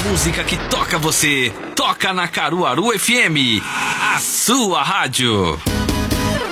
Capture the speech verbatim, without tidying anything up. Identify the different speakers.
Speaker 1: música que toca você, toca na Caruaru F M, a sua rádio.